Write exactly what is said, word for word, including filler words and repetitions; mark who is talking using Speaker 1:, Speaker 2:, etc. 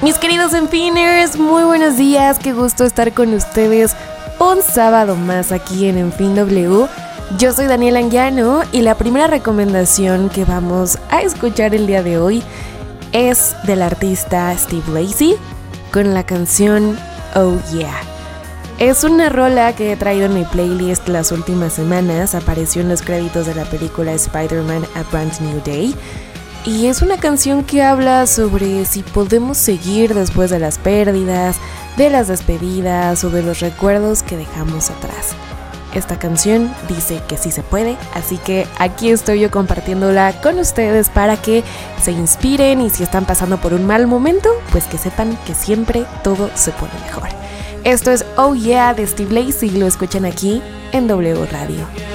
Speaker 1: Mis queridos Enfiners, muy buenos días, qué gusto estar con ustedes un sábado más aquí en Enfin W. Yo soy Daniela Anguiano y la primera recomendación que vamos a escuchar el día de hoy es del artista Steve Lacy con la canción Oh Yeah. Es una rola que he traído en mi playlist las últimas semanas, apareció en los créditos de la película Spider-Man A Brand New Day. Y es una canción que habla sobre si podemos seguir después de las pérdidas, de las despedidas o de los recuerdos que dejamos atrás. Esta canción dice que sí se puede, así que aquí estoy yo compartiéndola con ustedes para que se inspiren y si están pasando por un mal momento, pues que sepan que siempre todo se pone mejor. Esto es Oh Yeah de Steve Lacy y lo escuchan aquí en W Radio.